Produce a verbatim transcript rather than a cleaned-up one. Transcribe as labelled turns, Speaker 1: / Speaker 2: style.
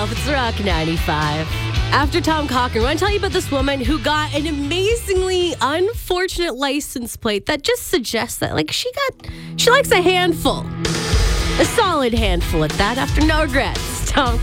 Speaker 1: yourself. It's Rock ninety-five. After Tom Cochran, I want to tell you about this woman who got an amazingly unfortunate license plate that just suggests that, like, she got, she likes a handful. A solid handful at that after no regrets. Tom